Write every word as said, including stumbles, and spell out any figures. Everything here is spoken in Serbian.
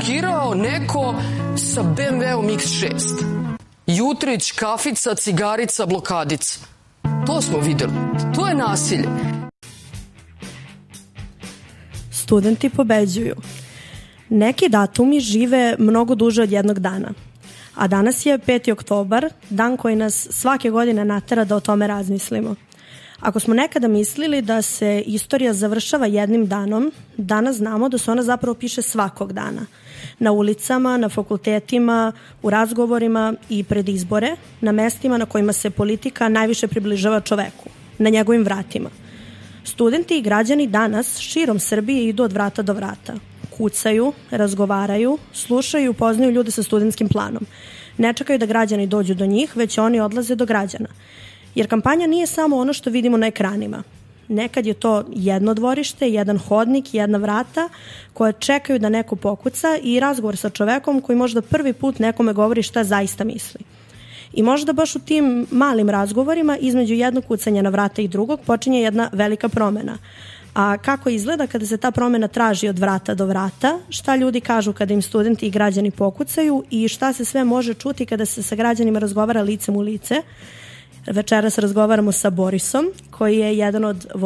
parkirao neko sa be em veom iks šest. Jutrić, kafica, cigarica, blokadica. To smo videli. To je nasilje. Studenti pobeđuju. Neki datumi žive mnogo duže od jednog dana. A danas je peti oktobar, dan koji nas svake godine natera da o tome razmislimo. Ako smo nekada mislili da se istorija završava jednim danom, danas znamo da se ona zapravo piše svakog dana. Na ulicama, na fakultetima, u razgovorima i pred izbore, na mestima na kojima se politika najviše približava čoveku, na njegovim vratima. Studenti i građani danas širom Srbije idu od vrata do vrata. Kucaju, razgovaraju, slušaju i upoznaju ljude sa studentskim planom. Ne čekaju da građani dođu do njih, već oni odlaze do građana. Jer kampanja nije samo ono što vidimo na ekranima. Nekad je to jedno dvorište, jedan hodnik, jedna vrata koje čekaju da neko pokuca i razgovor sa čovekom koji možda prvi put nekome govori šta zaista misli. I možda baš u tim malim razgovorima između jednog kucanja na vrata i drugog počinje jedna velika promena. A kako izgleda kada se ta promena traži od vrata do vrata, šta ljudi kažu kada im studenti i građani pokucaju i šta se sve može čuti kada se sa građanima razgovara licem u lice. Večeras razgovaramo sa Borisom, koji je jedan od